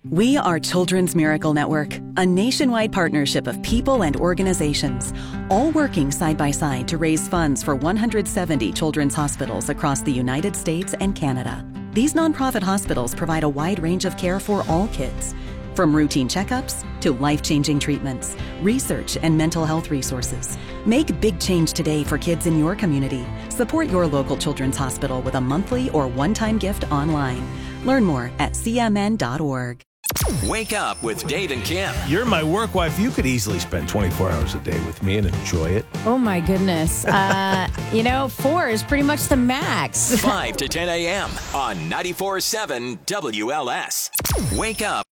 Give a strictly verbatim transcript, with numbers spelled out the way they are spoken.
We are Children's Miracle Network, a nationwide partnership of people and organizations, all working side by side to raise funds for one hundred seventy children's hospitals across the United States and Canada. These nonprofit hospitals provide a wide range of care for all kids, from routine checkups to life-changing treatments, research, and mental health resources. Make big change today for kids in your community. Support your local children's hospital with a monthly or one-time gift online. Learn more at c m n dot org. Wake up with Dave and Kim. You're my work wife. You could easily spend twenty-four hours a day with me and enjoy it. Oh, my goodness. Uh, you know, four is pretty much the max. five to ten a.m. on ninety-four point seven W L S. Wake up.